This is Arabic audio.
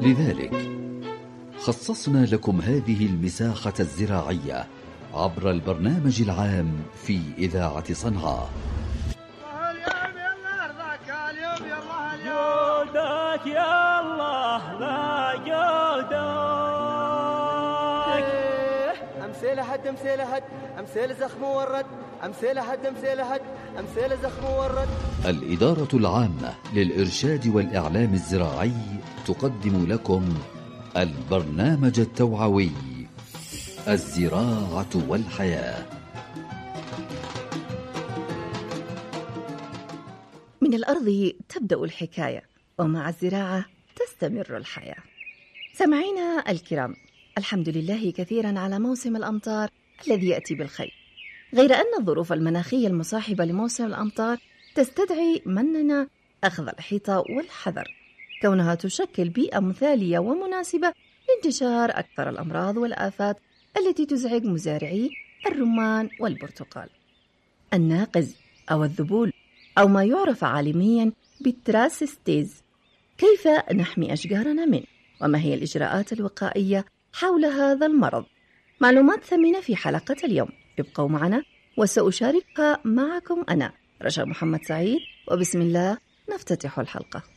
لذلك خصصنا لكم هذه المساحة الزراعية عبر البرنامج العام في إذاعة صنعاء. جودك يا الله لا جودك. أمثيل هد أمثيل هد أمثيل زخم ورد أمثيل هد أمثيل هد أمثيل زخم ورد. الإدارة العامة للإرشاد والإعلام الزراعي تقدم لكم البرنامج التوعوي الزراعة والحياة. من الأرض تبدأ الحكاية، ومع الزراعة تستمر الحياة. سمعينا الكرام، الحمد لله كثيرا على موسم الأمطار الذي يأتي بالخير، غير أن الظروف المناخية المصاحبة لموسم الأمطار تستدعي مننا أخذ الحيطة والحذر، كونها تشكل بيئة مثالية ومناسبة لانتشار أكثر الأمراض والآفات التي تزعج مزارعي الرمان والبرتقال. الناقز أو الذبول أو ما يعرف عالميا بالتراسستيز، كيف نحمي أشجارنا منه؟ وما هي الإجراءات الوقائية حول هذا المرض؟ معلومات ثمينة في حلقة اليوم، ابقوا معنا وسأشاركها معكم أنا رشا محمد سعيد، وبسم الله نفتتح الحلقة.